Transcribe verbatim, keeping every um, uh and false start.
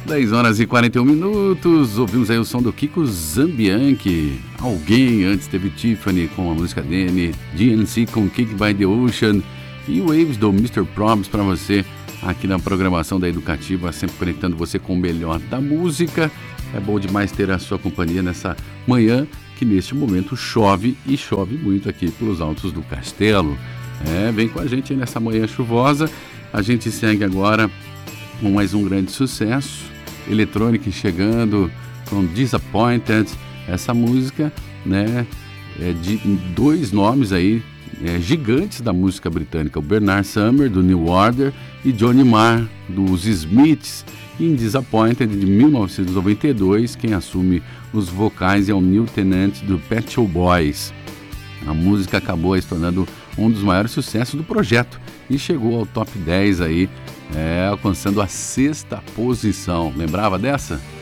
dez horas e quarenta e um minutos, ouvimos aí o som do Kiko Zambianchi. Alguém, antes teve Tiffany com a música dele, G N C com Kick by the Ocean e Waves do mister Probs para você aqui na programação da Educativa, sempre conectando você com o melhor da música. É bom demais ter a sua companhia nessa manhã que neste momento chove e chove muito aqui pelos altos do Castelo. É, vem com a gente aí nessa manhã chuvosa. A gente segue agora com mais um grande sucesso, Electronic chegando com Disappointed. Essa música, né, é de dois nomes aí, é, gigantes da música britânica, o Bernard Sumner, do New Order, e Johnny Marr, dos Smiths. E em Disappointed, de mil novecentos e noventa e dois, quem assume os vocais é o Neil Tennant, do Pet Shop Boys. A música acabou se tornando um dos maiores sucessos do projeto e chegou ao top dez aí, é, alcançando a sexta posição. Lembrava dessa?